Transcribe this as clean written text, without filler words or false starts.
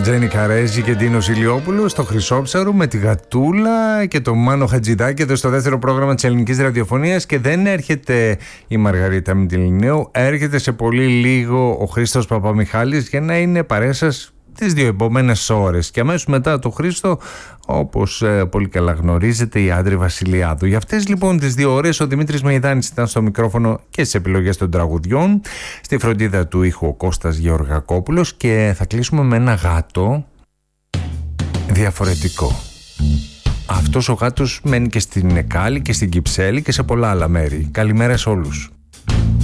Τζένι Καρέζη και Ντίνος Ηλιόπουλος στο Χρυσόψαρο με τη Γατούλα και το Μάνο Χατζηδάκη εδώ στο δεύτερο πρόγραμμα της ελληνικής ραδιοφωνίας. Και δεν έρχεται η Μαργαρίτα Μητυλινέου, έρχεται σε πολύ λίγο ο Χρήστος Παπαμιχάλης για να είναι παρέα σας τις δύο επόμενες ώρες. Και αμέσως μετά το Χρήστο, όπως πολύ καλά γνωρίζετε, η Άντρη Βασιλιάδου. Για αυτές λοιπόν τις 2 ώρες ο Δημήτρης Μεϊδάνης ήταν στο μικρόφωνο και στις επιλογές των τραγουδιών, στη φροντίδα του ήχου ο Κώστας Γεωργακόπουλος, και θα κλείσουμε με ένα γάτο διαφορετικό. Αυτός ο γάτος μένει και στην Εκάλη και στην Κυψέλη και σε πολλά άλλα μέρη. Καλημέρα σε όλους.